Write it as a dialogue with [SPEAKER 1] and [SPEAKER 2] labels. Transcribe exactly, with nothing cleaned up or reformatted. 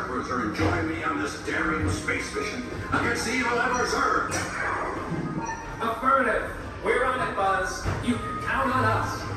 [SPEAKER 1] travelers are enjoying me on this daring space mission against the evil Emperor's Earth.
[SPEAKER 2] Affirmative. We're on it, Buzz. You can count on us.